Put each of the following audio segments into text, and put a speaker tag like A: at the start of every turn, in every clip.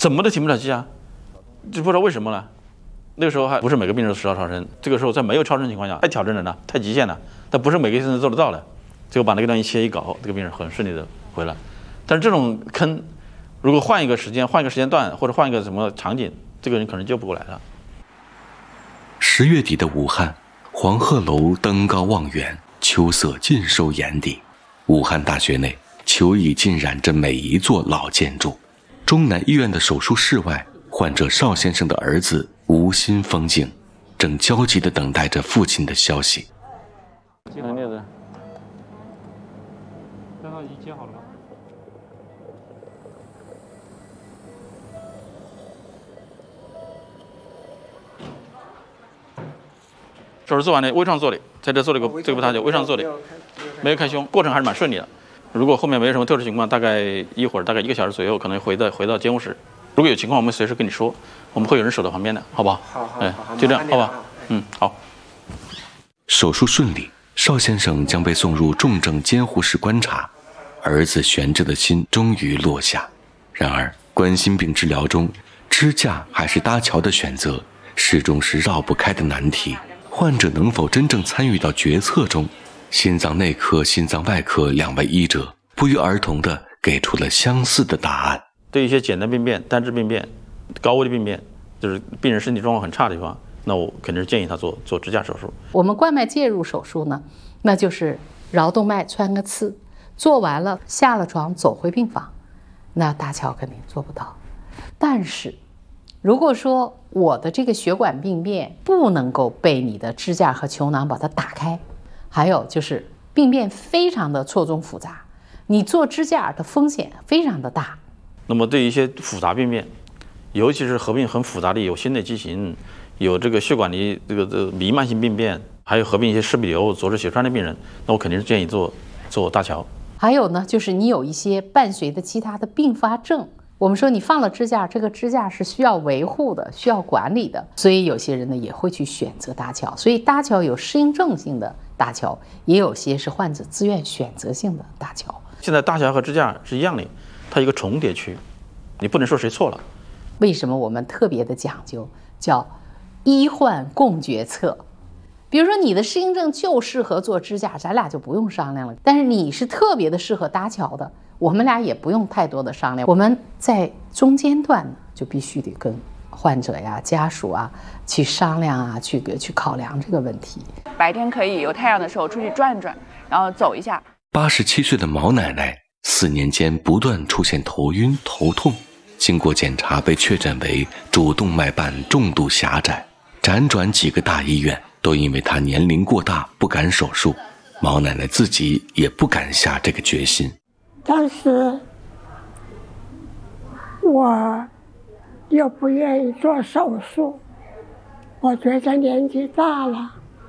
A: 怎么都停不了气啊，就不知道为什么了。那个时候还不是每个病人都10号超声，这个时候在没有超声情况下，太挑战人了，太极限了，但不是每个医生都做得到的。最后把那个地方一切一搞，这个病人很顺利的回来。但是这种坑，如果换一个时间、换一个时间段，或者换一个什么场景，这个人可能救不过来了。
B: 10月底的武汉，黄鹤楼登高望远，秋色尽收眼底。武汉大学内，秋意浸染着每一座老建筑。中南医院的手术室外，患者邵先生的儿子吴新风景，正焦急地等待着父亲的消息。
A: 接好镊子，刚刚已经接好了吗？手术做完了，微创做的，在这做了这个不打脚，微创做的，没有开胸，过程还是蛮顺利的。如果后面没有什么特殊情况，大概1个小时左右，可能回到监护室。如果有情况，我们随时跟你说，我们会有人守在旁边的，好不好？
C: 好，
A: 就这样，好吧？好。
B: 手术顺利，邵先生将被送入重症监护室观察，儿子悬着的心终于落下。然而，冠心病治疗中，支架还是搭桥的选择，始终是绕不开的难题。患者能否真正参与到决策中？心脏内科、心脏外科2位医者不约而同地给出了相似的答案。
A: 对一些简单病变、单质病变、高危的病变，就是病人身体状况很差的地方，那我肯定是建议他做支架手术。
D: 我们冠脉介入手术呢，那就是桡动脉穿个刺，做完了下了床走回病房，那搭桥肯定做不到。但是如果说我的这个血管病变不能够被你的支架和球囊把它打开，还有就是病变非常的错综复杂，你做支架的风险非常的大。
A: 那么对于一些复杂病变，尤其是合并很复杂的有心内畸形、有这个血管里这个弥漫性病变，还有合并一些室壁瘤、左侧血栓的病人，那我肯定是建议做搭桥。
D: 还有呢，就是你有一些伴随的其他的并发症。我们说你放了支架，这个支架是需要维护的，需要管理的，所以有些人呢也会去选择搭桥。所以搭桥有适应症性的搭桥，也有些是患者自愿选择性的搭桥。
A: 现在搭桥和支架是一样的，它有一个重叠区，你不能说谁错了。
D: 为什么我们特别的讲究，叫医患共决策？比如说你的适应症就适合做支架，咱俩就不用商量了。但是你是特别的适合搭桥的，我们俩也不用太多的商量。我们在中间段就必须得跟患者呀、家属啊去商量啊，去考量这个问题。
E: 白天可以有太阳的时候出去转转，然后走一下。
B: 87岁的毛奶奶4年间不断出现头晕头痛，经过检查被确诊为主动脉瓣重度狭窄，辗转几个大医院，都因为她年龄过大不敢手术，毛奶奶自己也不敢下这个决心。
F: 但是我又不愿意做手术，我觉得年纪大了，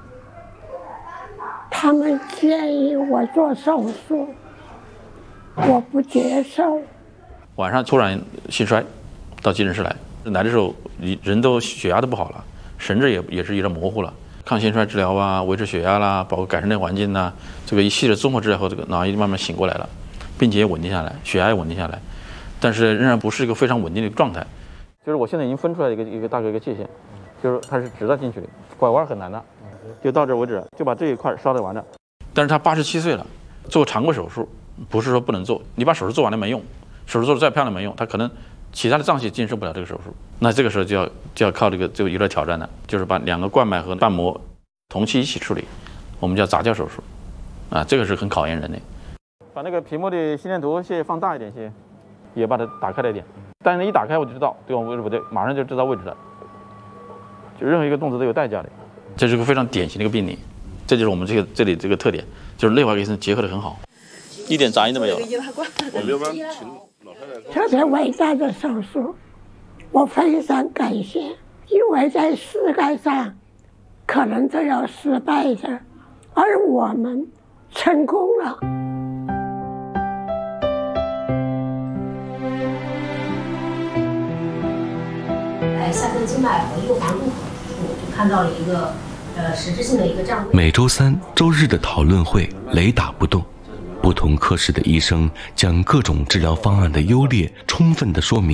F: 他们建议我做手术，我不接受。
A: 晚上突然心衰，到急诊室来的时候，人都血压都不好了，神志也是有点模糊了。抗心衰治疗啊，维持血压啦，包括改善内环境呐，这个一系列综合治疗后，这个脑液慢慢醒过来了，并且也稳定下来，血压也稳定下来，但是仍然不是一个非常稳定的状态。就是我现在已经分出来一个大概一个界限，就是它是直的进去的，拐弯很难的，就到这为止，就把这一块烧得完了。但是他87岁了，做常规手术不是说不能做，你把手术做完了没用，手术做得再漂亮没用，他可能其他的脏器经受不了这个手术，那这个时候就要靠这个就有点挑战了，就是把2个冠脉和瓣膜同期一起处理，我们叫杂交手术，啊，这个是很考验人的。把那个屏幕的心电图放大一点些，也把它打开了一点，但是一打开我就知道对方位置不对，马上就知道位置了。就任何一个动作都有代价的，这是个非常典型的一个病例，这就是我们这里这个特点，就是内外科医生结合得很好，一点杂音都没有。
F: 特别伟大的手术，我非常感谢，因为在世界上可能都有失败的，而我们成功了。
G: 在下分经脉和右环路口处，就看到了一个实质性的一个占位。
B: 每周3、周日的讨论会雷打不动，不同科室的医生将各种治疗方案的优劣充分地说明。